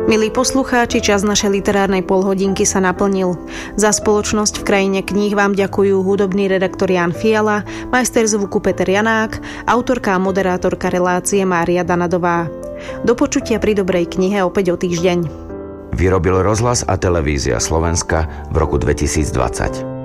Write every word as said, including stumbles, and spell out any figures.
Milí poslucháči, čas našej literárnej polhodinky sa naplnil. Za spoločnosť v krajine kníh vám ďakujú hudobný redaktor Ján Fiala, majster zvuku Peter Janák, autorka a moderátorka relácie Mária Danadová. Do počutia pri dobrej knihe opäť o týždeň. Vyrobil Rozhlas a televízia Slovenska v roku dvetisícdvadsať.